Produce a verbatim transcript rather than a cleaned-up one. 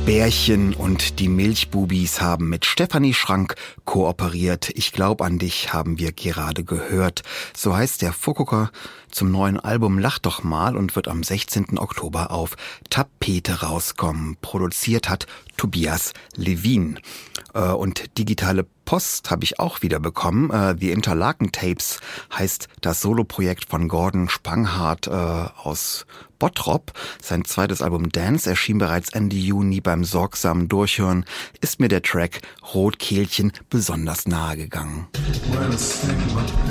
Bärchen und die Milchbubis haben mit Stefanie Schrank kooperiert. Ich glaub an dich haben wir gerade gehört. So heißt der Vorgucker zum neuen Album Lach doch mal und wird am sechzehnten Oktober auf Tapete rauskommen. Produziert hat Tobias Levin. Und digitale Post habe ich auch wieder bekommen. The Interlaken Tapes heißt das Soloprojekt von Gordon Spanghardt äh, aus Bottrop. Sein zweites Album Dance erschien bereits Ende Juni. Beim sorgsamen Durchhören ist mir der Track Rotkehlchen besonders nahe gegangen.